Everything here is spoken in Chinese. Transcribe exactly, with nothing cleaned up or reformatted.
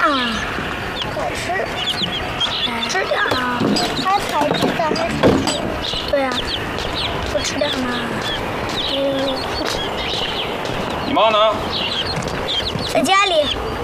啊，可是知道啊，他才知道他是对啊，不知道吗？嗯， 你妈呢？ 在家里。